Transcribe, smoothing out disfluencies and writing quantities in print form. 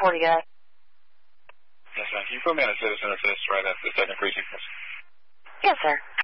1040 guy. Yes, ma'am. Can you put me on a citizen assist right at the second precinct? Yes, sir.